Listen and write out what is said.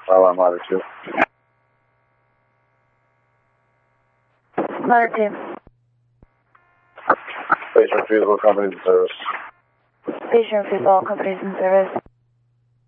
File on ladder 2. Ladder 2. Patient refusal, companies in service. Patient refusal, companies in service.